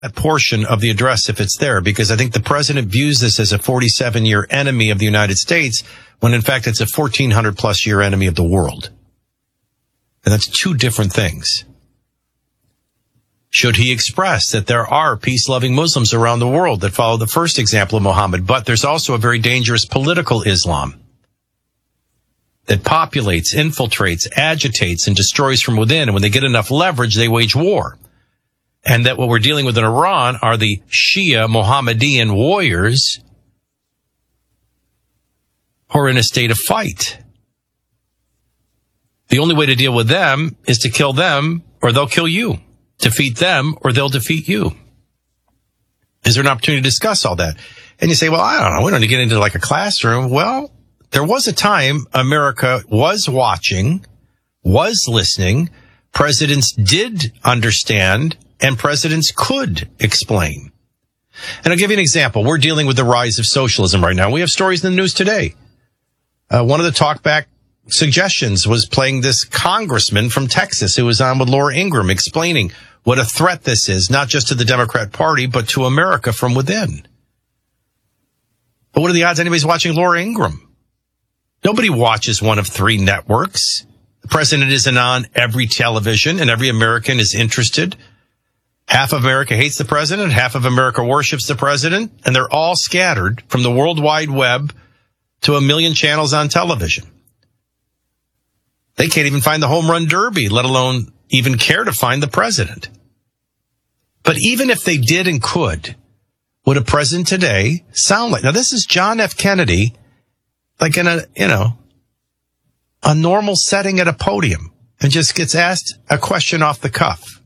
that portion of the address if it's there, because I think the president views this as a 47-year enemy of the United States, when in fact it's a 1,400-plus year enemy of the world. And that's two different things. Should he express that there are peace-loving Muslims around the world that follow the first example of Muhammad, but there's also a very dangerous political Islam that populates, infiltrates, agitates, and destroys from within, and when they get enough leverage, they wage war. And that what we're dealing with in Iran are the Shia Mohammedan warriors who are in a state of fight. The only way to deal with them is to kill them, or they'll kill you. Defeat them, or they'll defeat you. Is there an opportunity to discuss all that? And you say, well, I don't know. We don't need to get into like a classroom. Well, there was a time America was watching, was listening. Presidents did understand, and presidents could explain. And I'll give you an example. We're dealing with the rise of socialism right now. We have stories in the news today. One of the talkback suggestions was playing this congressman from Texas who was on with Laura Ingraham explaining what a threat this is, not just to the Democrat Party, but to America from within. But what are the odds anybody's watching Laura Ingraham? Nobody watches one of three networks. The president isn't on every television, and every American is interested. Half of America hates the president, half of America worships the president, and they're all scattered from the World Wide Web to 1 million channels on television. They can't even find the home run derby, let alone even care to find the president. But even if they did and could, would a president today sound like? Now, this is John F. Kennedy, like in a normal setting at a podium, and just gets asked a question off the cuff.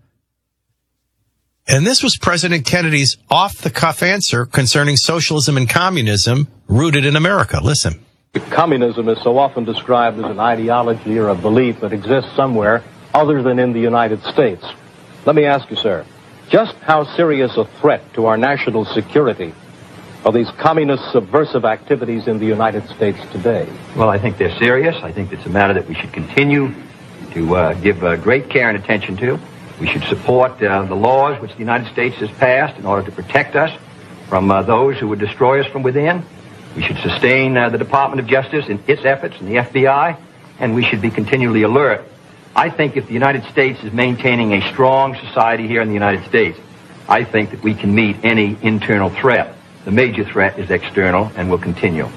And this was President Kennedy's off-the-cuff answer concerning socialism and communism rooted in America. Listen. Communism is so often described as an ideology or a belief that exists somewhere other than in the United States. Let me ask you, sir, just how serious a threat to our national security are these communist subversive activities in the United States today? Well, I think they're serious. I think it's a matter that we should continue to give great care and attention to. We should support the laws which the United States has passed in order to protect us from those who would destroy us from within. We should sustain the Department of Justice in its efforts and the FBI, and we should be continually alert. I think if the United States is maintaining a strong society here in the United States, I think that we can meet any internal threat. The major threat is external and will continue.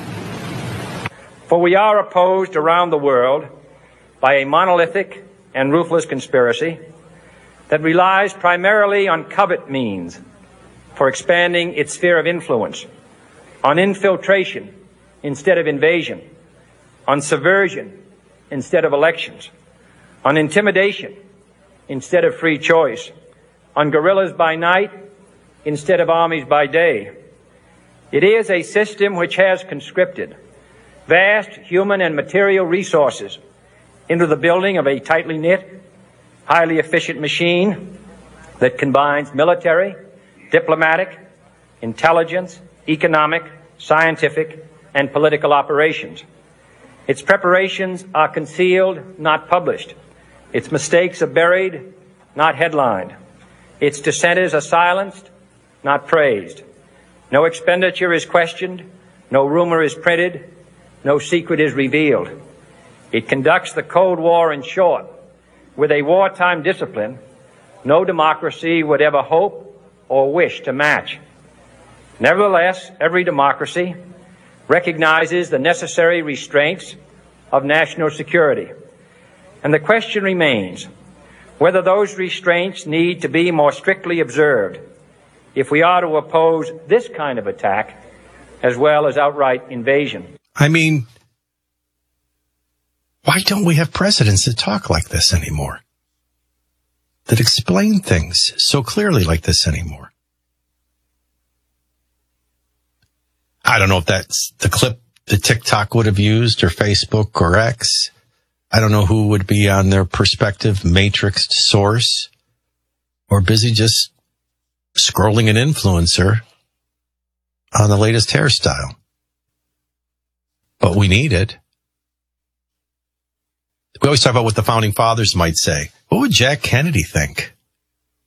For we are opposed around the world by a monolithic and ruthless conspiracy that relies primarily on covert means for expanding its sphere of influence, on infiltration instead of invasion, on subversion instead of elections, on intimidation instead of free choice, on guerrillas by night instead of armies by day. It is a system which has conscripted vast human and material resources into the building of a tightly knit, highly efficient machine that combines military, diplomatic, intelligence, economic, scientific, and political operations. Its preparations are concealed, not published. Its mistakes are buried, not headlined. Its dissenters are silenced, not praised. No expenditure is questioned, no rumor is printed, no secret is revealed. It conducts the Cold War, in short, with a wartime discipline no democracy would ever hope or wish to match. Nevertheless, every democracy recognizes the necessary restraints of national security. And the question remains whether those restraints need to be more strictly observed if we are to oppose this kind of attack as well as outright invasion. I mean, why don't we have presidents that talk like this anymore? That explain things so clearly like this anymore? I don't know if that's the clip that TikTok would have used or Facebook or X. I don't know who would be on their perspective matrixed source or busy just scrolling an influencer on the latest hairstyle. But we need it. We always talk about what the founding fathers might say. What would Jack Kennedy think?